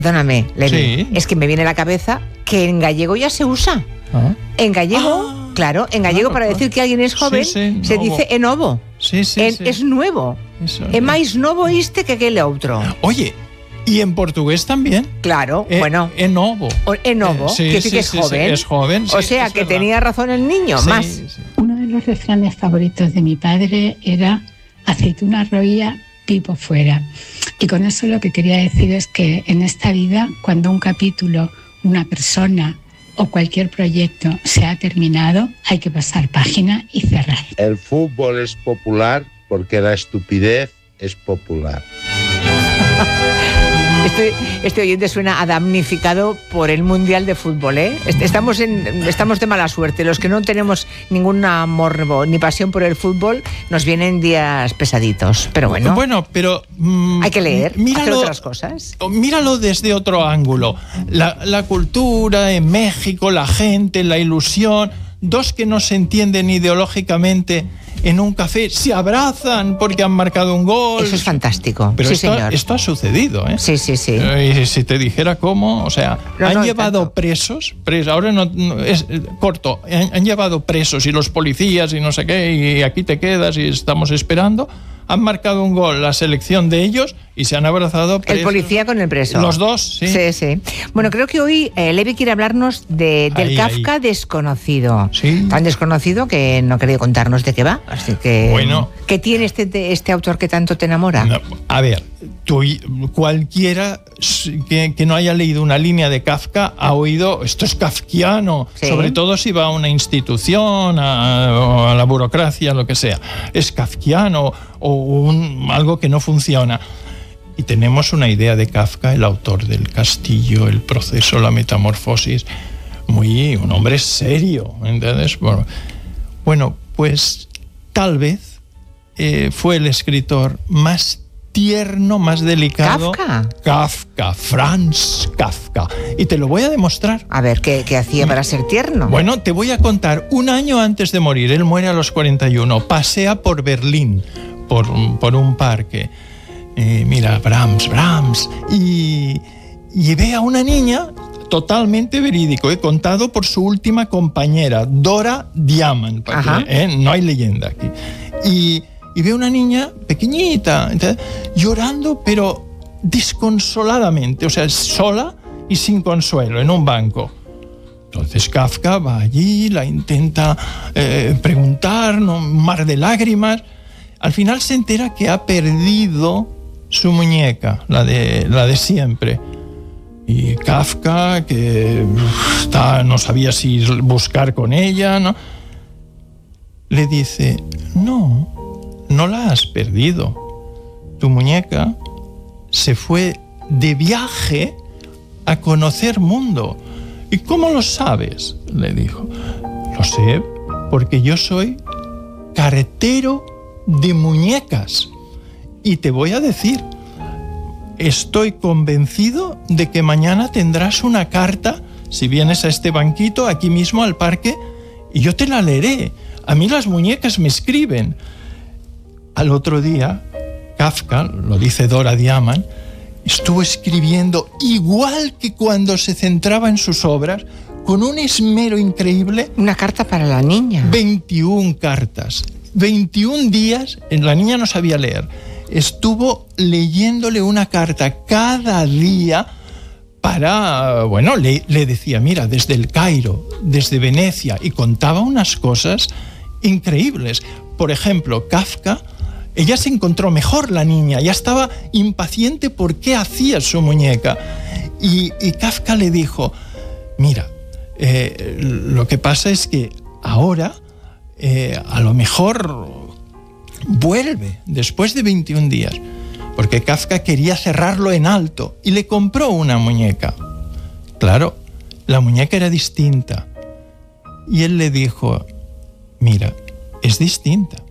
Perdóname, Levi, Sí. es que me viene a la cabeza que en gallego ya se usa. Ah. En gallego, claro, en gallego claro, para claro. decir que alguien es joven Sí, se novo. dice enovo. Sí, sí, sí. Es nuevo. Eso, É máis novo este que aquel outro. Oye, y en portugués también. Claro, bueno. É novo. É novo, Sí, que sí que es sí, joven. sí, es joven, O sí, sea, es que verdad. tenía razón el niño, Sí, más. sí. Uno de los refranes favoritos de mi padre era aceituna roía, pipo fuera. Y con eso lo que quería decir es que en esta vida, cuando un capítulo, una persona o cualquier proyecto se ha terminado, hay que pasar página y cerrar. El fútbol es popular porque la estupidez es popular. Este oyente suena a damnificado por el Mundial de Fútbol, ¿eh? Estamos de mala suerte. Los que no tenemos ningún morbo ni pasión por el fútbol, nos vienen días pesaditos. Pero bueno, pero hay que leer, hacer míralo, otras cosas. Míralo desde otro ángulo. La cultura en México, la gente, la ilusión. Dos que no se entienden ideológicamente en un café se abrazan porque han marcado un gol. Eso es fantástico. Pero sí, señor. Esto ha sucedido, ¿eh? Sí, sí, sí. Y si te dijera cómo, o sea, han llevado tanto. presos, ahora no es corto, han llevado presos y los policías y no sé qué, y aquí te quedas y estamos esperando. Han marcado un gol la selección de ellos y se han abrazado presos. El policía con el preso. Los dos, sí. Sí, sí. Bueno, creo que hoy Levi quiere hablarnos del Kafka desconocido. Sí. Tan desconocido que no quería contarnos de qué va. Así que, Bueno. ¿qué tiene este autor que tanto te enamora? No, a ver, cualquiera que no haya leído una línea de Kafka ha oído, esto es kafkiano, Sí. sobre todo si va a una institución, o a la burocracia, lo que sea. Es kafkiano o algo que no funciona. Y tenemos una idea de Kafka, el autor del Castillo, el proceso, la metamorfosis, un hombre serio, ¿entiendes? Bueno, pues tal vez fue el escritor más tierno, más delicado. ¿Kafka? Franz Kafka. Y te lo voy a demostrar. A ver, ¿qué hacía para ser tierno? Bueno, te voy a contar. Un año antes de morir, él muere a los 41, pasea por Berlín, por un parque. Mira, Brahms, y ve a una niña, totalmente verídico, contado por su última compañera, Dora Diamant, no hay leyenda aquí. Y ve a una niña pequeñita, llorando, pero desconsoladamente, o sea, sola y sin consuelo, en un banco. Entonces Kafka va allí, la intenta preguntar, un mar de lágrimas. Al final se entera que ha perdido su muñeca, la de siempre. Y Kafka, que no sabía si buscar con ella, ¿no? Le dice, no la has perdido. Tu muñeca se fue de viaje a conocer mundo. ¿Y cómo lo sabes?, le dijo. Lo sé porque yo soy cartero de muñecas. Y te voy a decir, estoy convencido de que mañana tendrás una carta, si vienes a este banquito, aquí mismo al parque, y yo te la leeré. A mí las muñecas me escriben. Al otro día, Kafka, lo dice Dora Diamant, estuvo escribiendo igual que cuando se centraba en sus obras, con un esmero increíble. Una carta para la niña. 21 cartas. 21 días, la niña no sabía leer. Estuvo leyéndole una carta cada día para, le decía, mira, desde el Cairo, desde Venecia, y contaba unas cosas increíbles. Por ejemplo, Kafka, ella se encontró mejor, la niña, ya estaba impaciente por qué hacía su muñeca. Y Kafka le dijo, mira, lo que pasa es que ahora a lo mejor vuelve después de 21 días, porque Kafka quería cerrarlo en alto y le compró una muñeca. Claro, la muñeca era distinta. Y él le dijo, mira, es distinta,